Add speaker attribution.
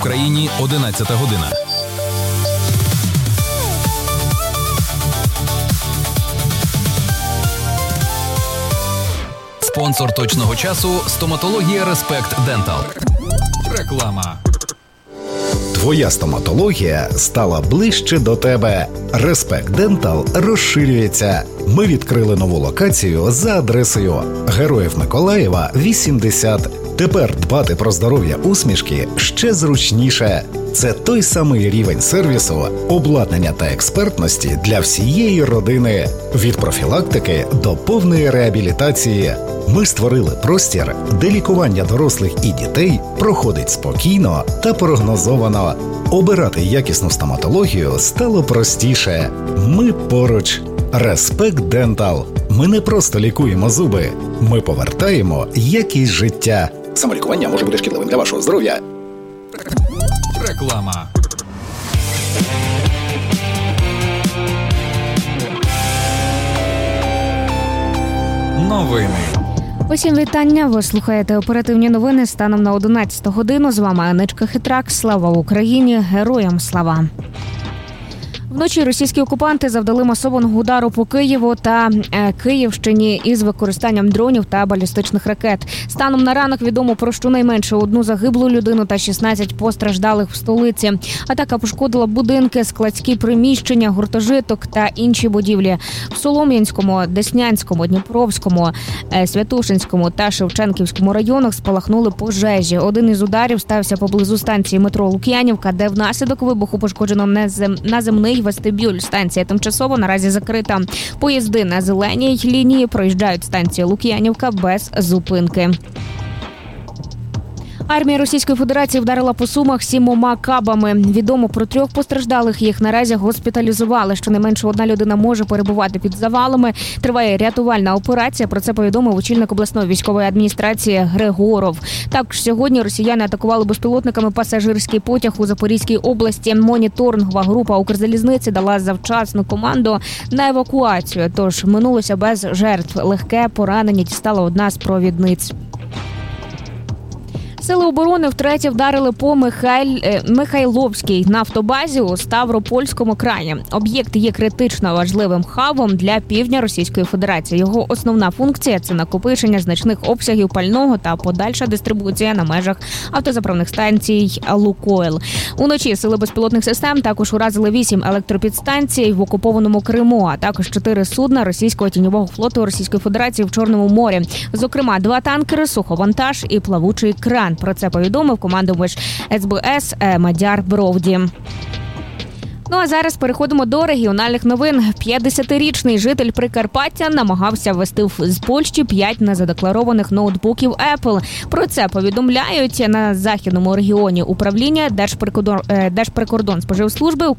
Speaker 1: Україні 11 година. Спонсор точного часу – стоматологія Респект Дентал. Реклама.
Speaker 2: Твоя стоматологія стала ближче до тебе. Респект Дентал розширюється. Ми відкрили нову локацію за адресою Героїв Миколаєва, 80. Тепер дбати про здоров'я усмішки ще зручніше. Це той самий рівень сервісу, обладнання та експертності для всієї родини. Від профілактики до повної реабілітації. Ми створили простір, де лікування дорослих і дітей проходить спокійно та прогнозовано. Обирати якісну стоматологію стало простіше. Ми поруч. Респект Дентал. Ми не просто лікуємо зуби. Ми повертаємо якість життя. Самолікування може бути шкідливим для вашого здоров'я.
Speaker 1: Реклама. Новини.
Speaker 3: Усім вітання. Ви слухаєте оперативні новини станом на 11 годину. З вами Анечка Хитрак. Слава Україні! Героям слава! Вночі російські окупанти завдали масованого удару по Києву та Київщині із використанням дронів та балістичних ракет. Станом на ранок відомо про щонайменше одну загиблу людину та 16 постраждалих в столиці. Атака пошкодила будинки, складські приміщення, гуртожиток та інші будівлі. В Солом'янському, Деснянському, Дніпровському, Святошинському та Шевченківському районах спалахнули пожежі. Один із ударів стався поблизу станції метро Лук'янівка, де внаслідок вибуху пошкоджено наземний вестибюль. Станція тимчасово наразі закрита. Поїзди на зеленій лінії проїжджають станцію Лук'янівка без зупинки. Армія Російської Федерації вдарила по Сумах 7 кабами. Відомо про 3 постраждалих. Їх наразі госпіталізували. Щонайменше одна людина може перебувати під завалами. Триває рятувальна операція. Про це повідомив очільник обласної військової адміністрації Григоров. Також сьогодні росіяни атакували безпілотниками пасажирський потяг у Запорізькій області. Моніторингова група Укрзалізниці дала завчасну команду на евакуацію. Тож минулося без жертв. Легке поранення дістала одна з провідниць. Сили оборони втретє вдарили по Михайловській нафтобазі у Ставропольському краї. Об'єкт є критично важливим хабом для півдня Російської Федерації. Його основна функція – це накопичення значних обсягів пального та подальша дистрибуція на межах автозаправних станцій «Лукойл». Уночі сили безпілотних систем також уразили 8 електропідстанцій в окупованому Криму, а також 4 судна російського тіньового флоту Російської Федерації в Чорному морі. Зокрема, 2 танкери, суховантаж і плавучий кран. Про це повідомив командувач СБС Мадяр Бровді. Ну а зараз переходимо до регіональних новин. 50-річний житель Прикарпаття намагався ввести з Польщі 5 незадекларованих ноутбуків Apple. Про це повідомляють на західному регіоні управління Держприкордонспоживслужби